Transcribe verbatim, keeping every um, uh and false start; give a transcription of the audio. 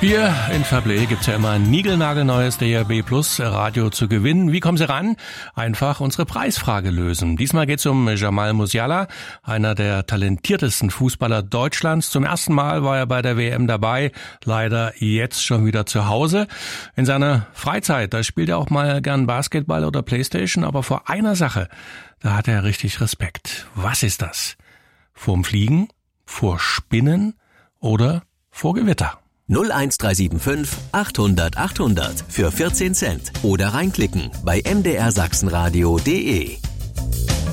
Hier in Fablé gibt's ja immer ein niegelnagelneues D A B Plus Radio zu gewinnen. Wie kommen Sie ran? Einfach unsere Preisfrage lösen. Diesmal geht's um Jamal Musiala, einer der talentiertesten Fußballer Deutschlands. Zum ersten Mal war er bei der W M dabei, leider jetzt schon wieder zu Hause. In seiner Freizeit, da spielt er auch mal gern Basketball oder Playstation, aber vor einer Sache, da hat er richtig Respekt. Was ist das? Vorm Fliegen? Vor Spinnen? Oder vor Gewitter? null eins drei sieben fünf achthundert achthundert für vierzehn Cent oder reinklicken bei m d r sachsenradio punkt d e.